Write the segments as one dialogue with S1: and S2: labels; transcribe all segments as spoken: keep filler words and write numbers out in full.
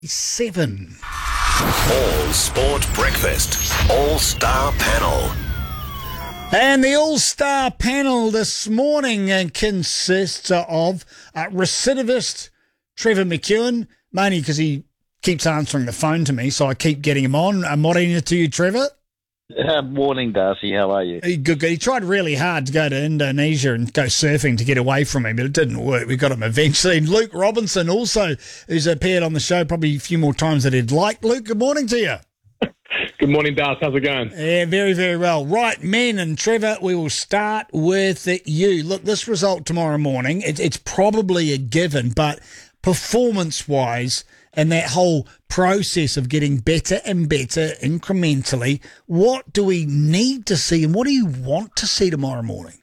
S1: Seven.
S2: All Sport Breakfast. All-Star Panel.
S1: And the All-Star Panel this morning uh, consists of uh, recidivist Trevor McEwen, mainly because he keeps answering the phone to me, so I keep getting him on. Uh, morning to you, Trevor.
S3: Uh, morning, Darcy. How are you?
S1: He, good, he tried really hard to go to Indonesia and go surfing to get away from me, but it didn't work. We got him eventually. And Luke Robinson also, who's appeared on the show probably a few more times than he'd like. Luke, good morning to you.
S4: Good morning, Darcy. How's it going?
S1: Yeah, very, very well. Right, men and Trevor, we will start with you. Look, this result tomorrow morning, it, it's probably a given, but performance-wise and that whole process of getting better and better incrementally, what do we need to see and what do you want to see tomorrow morning?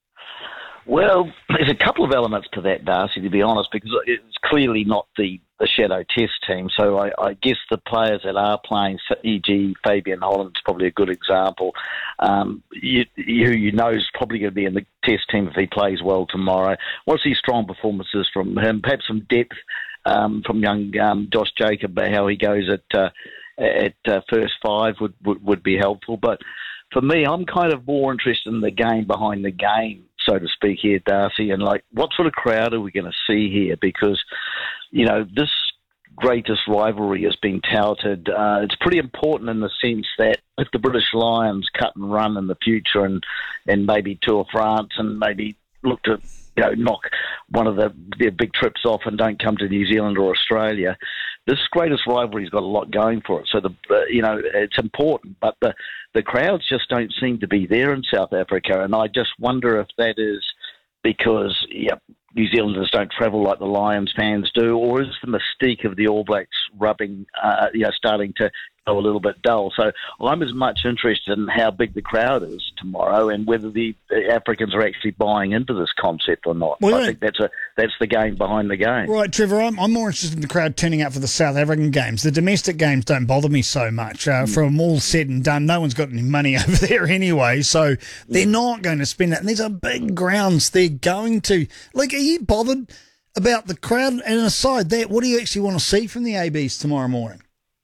S3: Well, there's a couple of elements to that, Darcy, to be honest, because it's clearly not the, the Shadow Test team. So I, I guess the players that are playing, for for example, Fabian Holland's probably a good example, um, you, you, you know is probably going to be in the Test team if he plays well tomorrow. Want to see strong performances from him, perhaps some depth um, from young um, Josh Jacob, how he goes at uh, at uh, first five would, would, would be helpful. But for me, I'm kind of more interested in the game behind the game, so to speak, here, Darcy, and like what sort of crowd are we going to see here? Because, you know, this greatest rivalry has been touted. Uh, it's pretty important in the sense that if the British Lions cut and run in the future and, and maybe tour France and maybe look to, you know, knock one of the, their big trips off and don't come to New Zealand or Australia, this greatest rivalry's got a lot going for it. So, the uh, you know, it's important, but the, the crowds just don't seem to be there in South Africa, and I just wonder if that is because yeah, New Zealanders don't travel like the Lions fans do, or is the mystique of the All Blacks rubbing, uh, you know, starting to go a little bit dull? So I'm as much interested in how big the crowd is tomorrow and whether the Africans are actually buying into this concept or not.
S1: Well,
S3: I
S1: yeah.
S3: think that's a that's the game behind the game.
S1: Right, Trevor, I'm, I'm more interested in the crowd turning out for the South African games. The domestic games don't bother me so much. Uh, mm. From all said and done, no one's got any money over there anyway, so they're mm. not going to spend it. And these are big grounds they're going to. Like, are you bothered about the crowd? And aside that, what do you actually want to see from the A Bs tomorrow morning?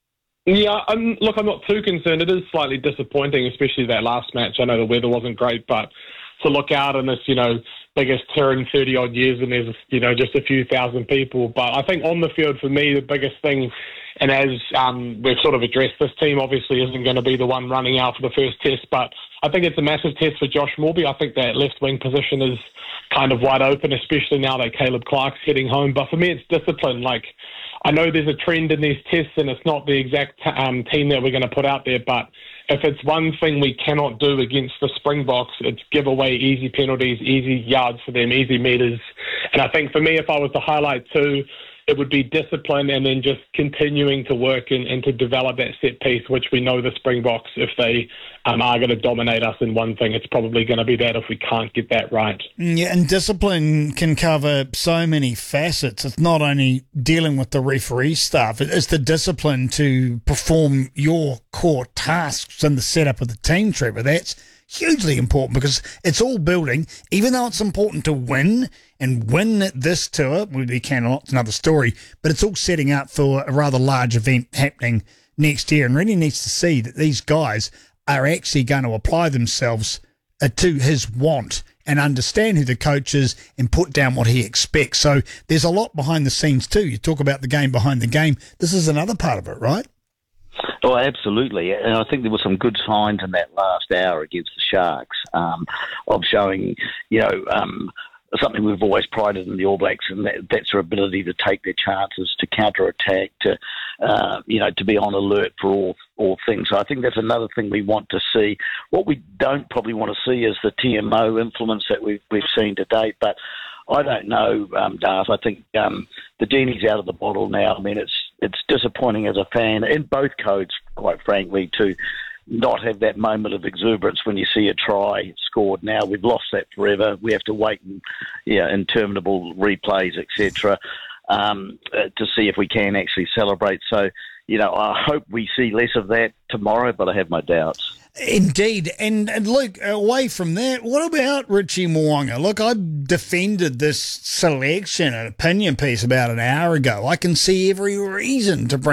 S4: Yeah, I'm, look, I'm not too concerned. It is slightly disappointing, especially that last match. I know the weather wasn't great, but to look out in this, you know, biggest tour in thirty-odd years and there's, you know, just a few thousand people. But I think on the field, for me, the biggest thing, and as um, we've sort of addressed, this team obviously isn't going to be the one running out for the first test, but I think it's a massive test for Josh Morby. I think that left-wing position is kind of wide open, especially now that Caleb Clark's heading home. But for me, it's discipline. Like, I know there's a trend in these tests and it's not the exact um, team that we're going to put out there, but if it's one thing we cannot do against the Springboks, it's give away easy penalties, easy yards for them, easy meters. And I think for me, if I was to highlight two, it would be discipline and then just continuing to work and, and to develop that set piece, which we know the Springboks, if they um, are going to dominate us in one thing, it's probably going to be that if we can't get that right.
S1: Yeah, and discipline can cover so many facets. It's not only dealing with the referee stuff, it's the discipline to perform your core tasks in the setup of the team, Trevor. That's hugely important because it's all building, even though it's important to win and win this tour, we cannot, it's another story, but it's all setting up for a rather large event happening next year and really needs to see that these guys are actually going to apply themselves uh, to his want and understand who the coach is and put down what he expects. So there's a lot behind the scenes too. You talk about the game behind the game. This is another part of it, right?
S3: Oh, absolutely. And I think there were some good signs in that last hour against the Sharks um, of showing, you know, um, something we've always prided in the All Blacks, and that, that's their ability to take their chances, to counter-attack, to, uh, you know, to be on alert for all all things. So I think that's another thing we want to see. What we don't probably want to see is the T M O influence that we've, we've seen to date, but I don't know, um, Darth. I think um, the genie's out of the bottle now. I mean, it's it's disappointing as a fan in both codes, quite frankly, to not have that moment of exuberance when you see a try scored. Now we've lost that forever. We have to wait and yeah, interminable replays, et cetera. um, uh, to see if we can actually celebrate. So, you know, I hope we see less of that tomorrow, but I have my doubts.
S1: Indeed. And, and look, away from that, what about Richie Mo'unga? Look, I defended this selection, an opinion piece about an hour ago. I can see every reason to bring